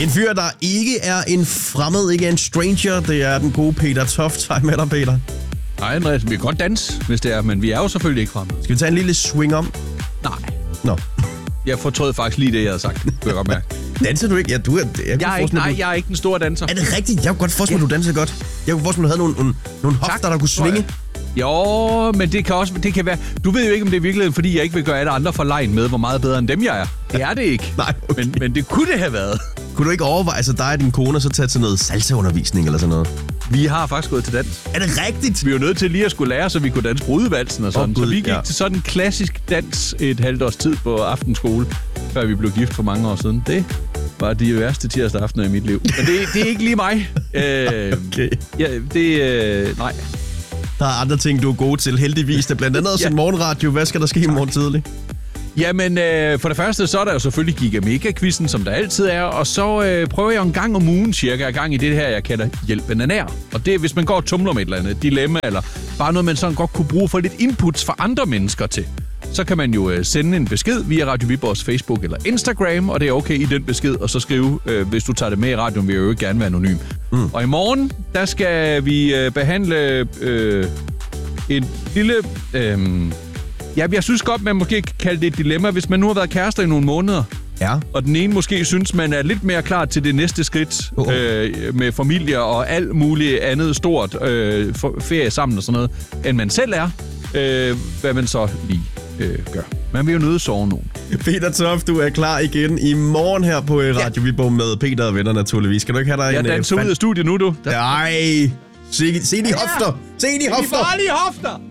En fyr, der ikke er en fremmed, ikke er en stranger, det er den gode Peter Toft. Hej med dig, Peter. Nej, Andreas, vi kan godt danse, hvis det er, men vi er jo selvfølgelig ikke fremme. Skal vi tage en lille swing om? Nej. Nå. Jeg fortrød faktisk lige det, jeg havde sagt. Kunne jeg godt mærke. Danser du ikke? Ja, du er... Jeg er ikke den store danser. Er det rigtigt? Jeg kunne godt forestille mig, du danser godt. Jeg kunne forestille mig, du havde nogle hofter, der kunne svinge. Jo, men det kan være... Du ved jo ikke, om det er virkeligheden, fordi jeg ikke vil gøre alle andre for legen med, hvor meget bedre end dem jeg er. Det er det ikke. Nej, okay. Men det kunne det have været. Kunne du ikke overveje, altså dig og din kone, så tage til noget salsaundervisning eller sådan noget? Vi har faktisk gået til dans. Er det rigtigt? Vi er jo nødt til lige at skulle lære, så vi kunne danse brudevalsen og sådan. Gud, så vi gik til sådan en klassisk dans et halvt års tid på aftenskole, før vi blev gift for mange år siden. Det var de værste tirsdag aftener i mit liv. Men det er ikke lige mig. Okay. Ja, nej. Der er andre ting, du er god til, heldigvis. Der blandt andet også en morgenradio. Hvad skal der ske i morgen tidlig? Jamen, for det første, så er der jo selvfølgelig Giga-Mega-quizzen, som der altid er. Og så prøver jeg en gang om ugen cirka i gang i det her, jeg kalder hjælpende nær. Og det er, hvis man går og tumler med et eller andet dilemma, eller bare noget, man sådan godt kunne bruge for lidt inputs fra andre mennesker til. Så kan man jo sende en besked via Radio Viborgs Facebook eller Instagram, og det er okay i den besked, og så skrive, hvis du tager det med i radioen, vil jeg jo gerne være anonym. Og i morgen, der skal vi behandle en lille... jeg synes godt, man måske kan kalde det et dilemma, hvis man nu har været kærester i nogle måneder. Ja. Og den ene måske synes, man er lidt mere klar til det næste skridt med familie og alt muligt andet stort, ferie sammen og sådan noget, end man selv er. Hvad man så lige gør. Man vil jo nødt sove nogen. Peter Toft, du er klar igen i morgen her på Radio Viborg med Peter og venner naturligvis. Skal du ikke have dig en... Jeg danser ud af studiet nu, du. Nej. Se de hofter. Se de hofter. De farlige hofter.